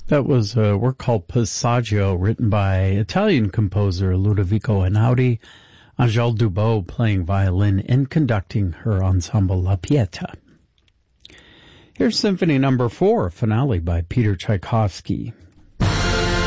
That was a work called Passaggio, written by Italian composer Ludovico Einaudi, Angèle Dubot playing violin and conducting her ensemble La Pietà. Here's Symphony No. 4, finale by Peter Tchaikovsky.